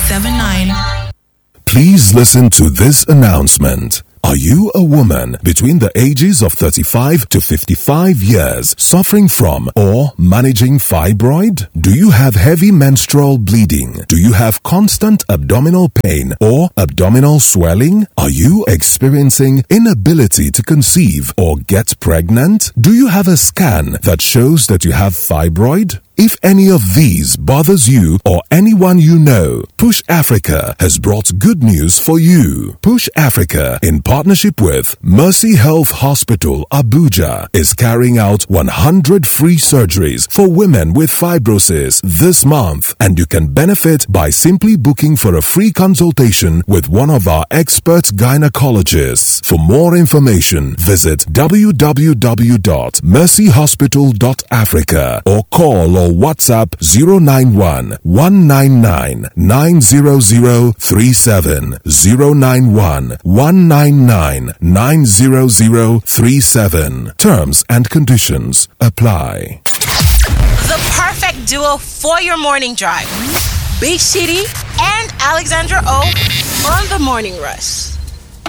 79. Please listen to this announcement. Are you a woman between the ages of 35 to 55 years suffering from or managing fibroid? Do you have heavy menstrual bleeding? Do you have constant abdominal pain or abdominal swelling? Are you experiencing inability to conceive or get pregnant? Do you have a scan that shows that you have fibroid? If any of these bothers you or anyone you know, Push Africa has brought good news for you. Push Africa, in partnership with Mercy Health Hospital, Abuja, is carrying out 100 free surgeries for women with fibrosis this month, and you can benefit by simply booking for a free consultation with one of our expert gynecologists. For more information, visit www.mercyhospital.africa or call or WhatsApp 091 199 90037 091 199 90037. Terms and conditions apply. The perfect duo for your morning drive. Big City and Alexandra O on the Morning Rush.